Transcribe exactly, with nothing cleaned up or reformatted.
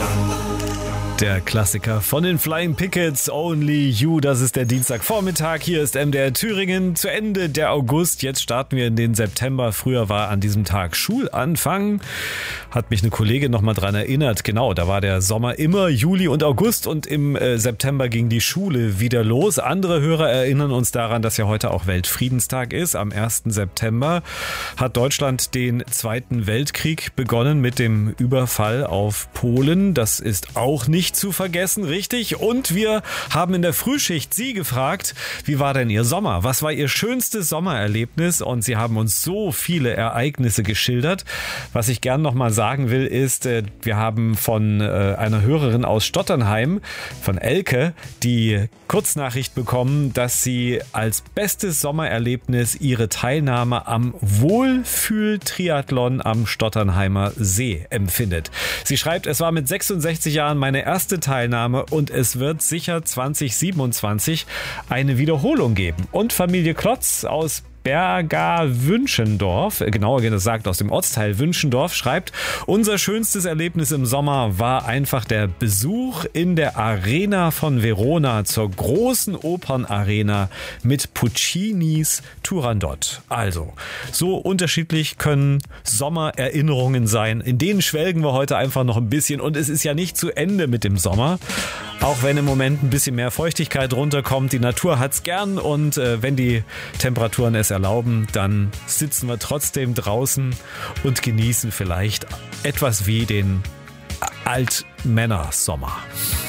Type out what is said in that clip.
Der Klassiker von den Flying Pickets, Only You, das ist der Dienstagvormittag, hier ist M D R Thüringen, zu Ende der August, jetzt starten wir in den September, früher war an diesem Tag Schulanfang, hat mich eine Kollegin nochmal dran erinnert, genau, da war der Sommer immer Juli und August und im äh, September ging die Schule wieder los. Andere Hörer erinnern uns daran, dass ja heute auch Weltfriedenstag ist. Am ersten September hat Deutschland den Zweiten Weltkrieg begonnen mit dem Überfall auf Polen, das ist auch nicht zu vergessen, richtig. Und wir haben in der Frühschicht Sie gefragt, wie war denn Ihr Sommer? Was war Ihr schönstes Sommererlebnis? Und Sie haben uns so viele Ereignisse geschildert. Was ich gern nochmal sagen will, ist, wir haben von einer Hörerin aus Stotternheim, von Elke, die Kurznachricht bekommen, dass sie als bestes Sommererlebnis ihre Teilnahme am Wohlfühl-Triathlon am Stotternheimer See empfindet. Sie schreibt, es war mit sechsundsechzig Jahren meine erste erste Teilnahme und es wird sicher zwanzig siebenundzwanzig eine Wiederholung geben. Und Familie Klotz aus Berga-Wünschendorf, genauer gesagt aus dem Ortsteil Wünschendorf, schreibt, unser schönstes Erlebnis im Sommer war einfach der Besuch in der Arena von Verona zur großen Opernarena mit Puccinis Turandot. Also, so unterschiedlich können Sommererinnerungen sein. In denen schwelgen wir heute einfach noch ein bisschen und es ist ja nicht zu Ende mit dem Sommer. Auch wenn im Moment ein bisschen mehr Feuchtigkeit runterkommt, die Natur hat's gern und äh, wenn die Temperaturen es erlauben, dann sitzen wir trotzdem draußen und genießen vielleicht etwas wie den Altmännersommer.